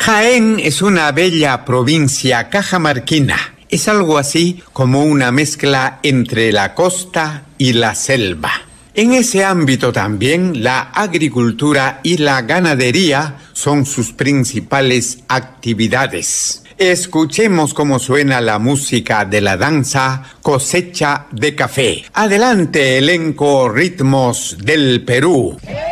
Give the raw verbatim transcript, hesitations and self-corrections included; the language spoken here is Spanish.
Jaén es una bella provincia cajamarquina. Es algo así como una mezcla entre la costa y la selva. En ese ámbito también la agricultura y la ganadería son sus principales actividades. Escuchemos cómo suena la música de la danza Cosecha de Café. Adelante, elenco Ritmos del Perú.